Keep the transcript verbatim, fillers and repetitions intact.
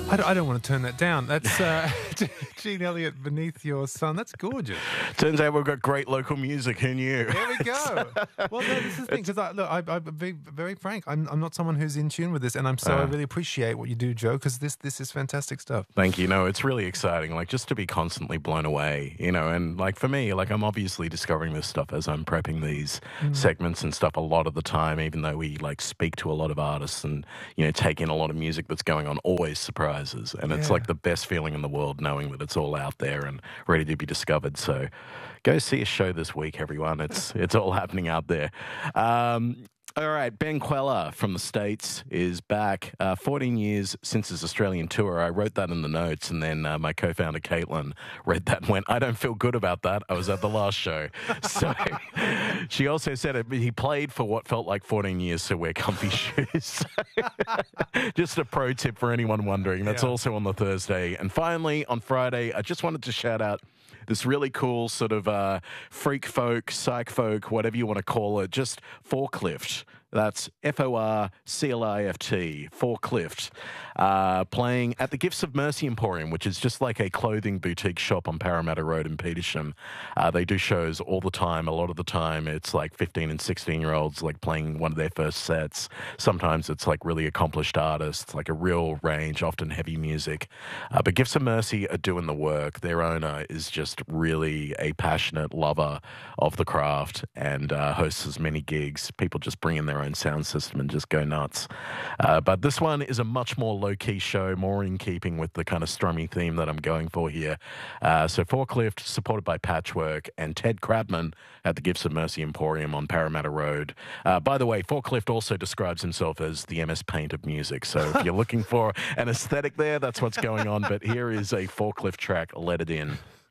I don't, I don't want to turn that down. That's uh, Gene Elliott, Beneath Your Sun. That's gorgeous. Turns out we've got great local music. Who knew? There we go. Well, no, this is the thing, because I, look, I, I'm very, very frank. I'm, I'm not someone who's in tune with this, and I'm so Uh. I really appreciate what you do, Joe, because this, this is fantastic stuff. Thank you. No, it's really exciting. Like, just to be constantly blown away, you know, and like for me, like I'm obviously discovering this stuff as I'm prepping these Mm. segments and stuff a lot of the time, even though we like speak to a lot of artists and, you know, take in a lot of music that's going on, always surprises. And it's Yeah. like the best feeling in the world knowing that it's all out there and ready to be discovered. So go see a show this week, everyone. It's, it's all happening out there. Um, All right, Ben Queller from the States is back. Uh, fourteen years since his Australian tour. I wrote that in the notes, and then uh, my co-founder Caitlin read that and went, I don't feel good about that. I was at the last show. So she also said it, he played for what felt like fourteen years, so wear comfy shoes. Just a pro tip for anyone wondering. That's Yeah. also on the Thursday. And finally, on Friday, I just wanted to shout out this really cool sort of uh, freak folk, psych folk, whatever you want to call it, just Forklift. That's F O R C L I F T, Forklift, uh, playing at the Gifts of Mercy Emporium, which is just like a clothing boutique shop on Parramatta Road in Petersham. Uh, they do shows all the time. A lot of the time, it's like fifteen and sixteen-year-olds like playing one of their first sets. Sometimes it's like really accomplished artists, like a real range, often heavy music. Uh, but Gifts of Mercy are doing the work. Their owner is just really a passionate lover of the craft and uh, hosts as many gigs. People just bring in their own sound system and just go nuts. Uh, but this one is a much more low-key show, more in keeping with the kind of strummy theme that I'm going for here. Uh, so Forklift, supported by Patchwork, and Ted Crabman at the Gifts of Mercy Emporium on Parramatta Road. Uh, by the way, Forklift also describes himself as the M S Paint of music. So if you're looking for an aesthetic there, that's what's going on. But here is a Forklift track, Let It In.